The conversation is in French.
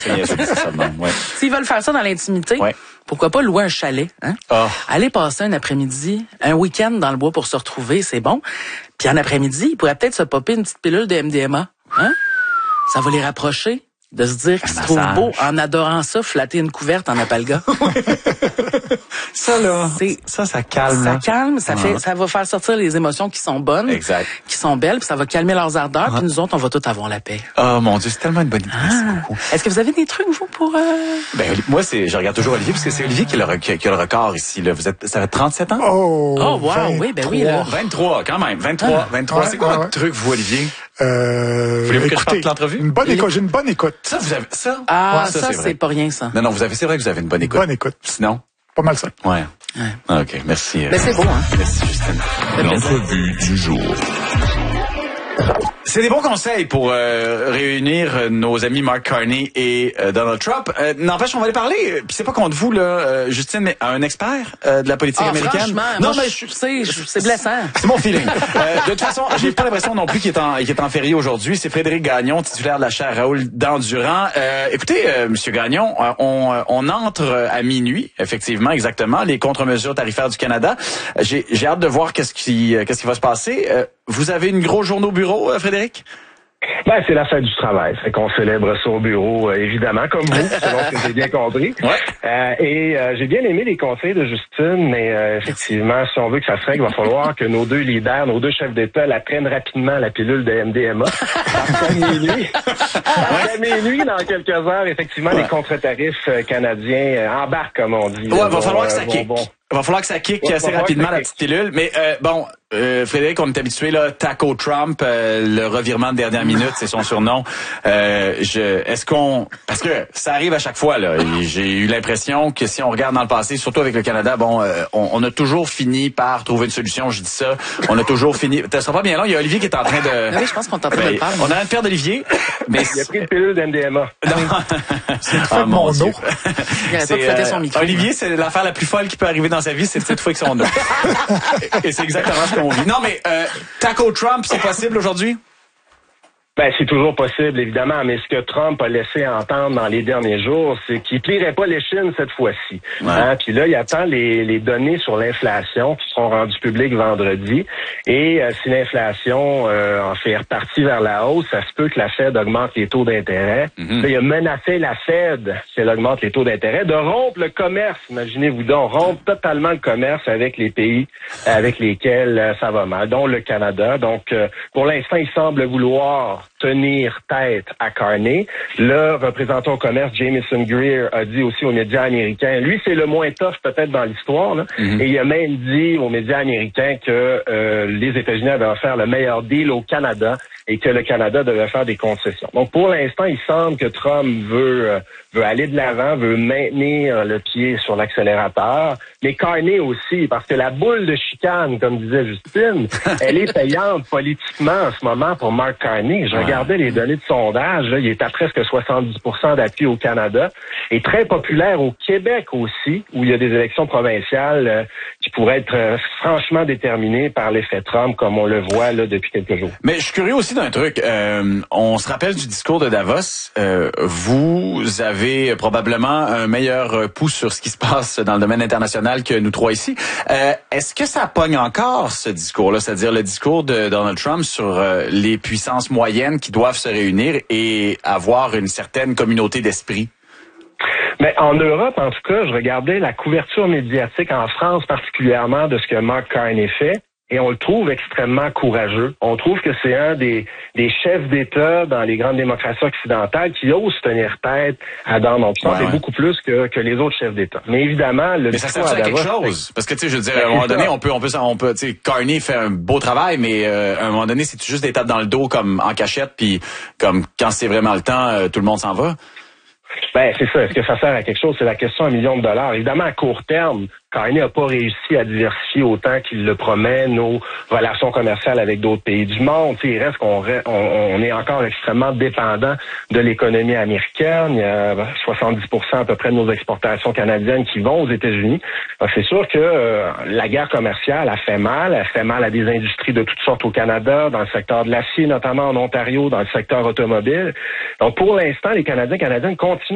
S'ils veulent faire ça dans l'intimité, pourquoi pas louer un chalet, hein? Aller passer un après-midi, un week-end dans le bois pour se retrouver, c'est bon. Puis en après-midi, ils pourraient peut-être se popper une petite pilule de MDMA, hein? Ça va les rapprocher de se dire qu'ils se trouvent beaux en adorant ça, flatter une couverte en apalga. Ça, là, ça calme. Ça calme, ça va faire sortir les émotions qui sont bonnes, qui sont belles, puis ça va calmer leurs ardeurs, puis nous autres, on va tous avoir la paix. Oh mon Dieu, c'est tellement une bonne idée. Est-ce que vous avez des trucs, vous, pour... Ben, moi, je regarde toujours Olivier, parce que c'est Olivier qui a le record ici, là. Ça fait 37 ans? Oh, wow, oui, ben oui, là. 23, quand même. 23. C'est quoi votre truc, vous, Olivier? Voulez-vous que je parte l'entrevue? J'ai une bonne écoute. Ça, vous avez ça? Ça, c'est pas rien, ça. Non, c'est vrai que vous avez une bonne écoute. Bonne écoute. Sinon? Pas mal ça. Ouais. OK, merci. Mais c'est beau, hein? Merci, Justine. L'entrevue du jour. C'est des bons conseils pour réunir nos amis Mark Carney et Donald Trump. N'empêche, on va aller parler, puis c'est pas contre vous, là, Justine, mais à un expert de la politique américaine. Franchement, non, mais c'est blessant. C'est mon feeling. De toute façon, j'ai pas l'impression non plus qu'il est en férié aujourd'hui. C'est Frédéric Gagnon, titulaire de la chaire Raoul Dandurand. Écoutez, Monsieur Gagnon, on entre à minuit, effectivement, exactement, les contre-mesures tarifaires du Canada. J'ai hâte de voir qu'est-ce qui va se passer. Vous avez une grosse journée au bureau, Frédéric? Ben, c'est la fête du travail. Fait qu'on célèbre ça au bureau, évidemment, comme vous, selon ce que j'ai bien compris. J'ai bien aimé les conseils de Justine, mais effectivement, si on veut que ça se règle, il va falloir que nos deux leaders, nos deux chefs d'État, la prennent rapidement, la pilule de MDMA. Après minuit, dans quelques heures, effectivement, les contre-tarifs canadiens embarquent, comme on dit. Va falloir que ça kick. Va falloir que ça kick assez rapidement, la petite pilule. Mais Frédéric, on est habitué, là, Taco Trump, le revirement de dernière minute, c'est son surnom. Parce que ça arrive à chaque fois, là. J'ai eu l'impression que si on regarde dans le passé, surtout avec le Canada, on a toujours fini par trouver une solution. Je dis ça. On a toujours fini. Ça sera pas bien long. Il y a Olivier qui est en train de... Oui, je pense qu'on est en train de le parler. On a un père d'Olivier. Mais il a pris une pilule d'MDMA. C'est mon Dieu. Olivier, c'est l'affaire la plus folle qui peut arriver dans sa vie, c'est cette fois que son eau. Et c'est exactement ce qu'on vit. Non, mais Taco Trump, c'est possible aujourd'hui? Ben, c'est toujours possible, évidemment, mais ce que Trump a laissé entendre dans les derniers jours, c'est qu'il plierait pas l'échine cette fois-ci. Puis là, il attend les données sur l'inflation qui seront rendues publiques vendredi. Et si l'inflation en fait repartie vers la hausse, ça se peut que la Fed augmente les taux d'intérêt. Là, il a menacé la Fed, si elle augmente les taux d'intérêt, de rompre le commerce. Imaginez-vous donc, rompre totalement le commerce avec les pays avec lesquels ça va mal, dont le Canada. Donc, pour l'instant, il semble vouloir tenir tête à Carney. Le représentant au commerce, Jamieson Greer, a dit aussi aux médias américains, lui, c'est le moins tough peut-être dans l'histoire, là. Et il a même dit aux médias américains que les États-Unis avaient offert le meilleur deal au Canada et que le Canada devait faire des concessions. Donc, pour l'instant, il semble que Trump veut aller de l'avant, veut maintenir le pied sur l'accélérateur, mais Carney aussi, parce que la boule de chicane, comme disait Justine, elle est payante politiquement en ce moment pour Mark Carney. Je regardais les données de sondage, là, il est à presque 70% d'appui au Canada, et très populaire au Québec aussi, où il y a des élections provinciales qui pourraient être franchement déterminées par l'effet Trump, comme on le voit là depuis quelques jours. Mais je suis curieux aussi d'un truc. On se rappelle du discours de Davos. Vous avez probablement un meilleur pouls sur ce qui se passe dans le domaine international que nous trois ici. Est-ce que ça pogne encore, ce discours-là, c'est-à-dire le discours de Donald Trump sur les puissances moyennes qui doivent se réunir et avoir une certaine communauté d'esprit? Mais en Europe, en tout cas, je regardais la couverture médiatique en France particulièrement de ce que Mark Carney fait. Et on le trouve extrêmement courageux. On trouve que c'est un des chefs d'État dans les grandes démocraties occidentales qui ose tenir tête à Donald Trump et beaucoup plus que les autres chefs d'État. Mais évidemment, le discours à Davos, quelque chose. Parce que, tu sais, je veux dire, à un moment donné, on peut, tu sais, Carney fait un beau travail, mais à un moment donné, c'est juste des tapes dans le dos comme en cachette, puis comme quand c'est vraiment le temps, tout le monde s'en va. Ben, c'est ça. Est-ce que ça sert à quelque chose? C'est la question $1 million. Évidemment, à court terme, Carney n'a pas réussi à diversifier autant qu'il le promet nos relations commerciales avec d'autres pays du monde. Il reste qu'on est encore extrêmement dépendant de l'économie américaine. Il y a 70% à peu près de nos exportations canadiennes qui vont aux États-Unis. C'est sûr que la guerre commerciale a fait mal. Elle fait mal à des industries de toutes sortes au Canada, dans le secteur de l'acier, notamment en Ontario, dans le secteur automobile. Donc, pour l'instant, les Canadiens et Canadiennes continuent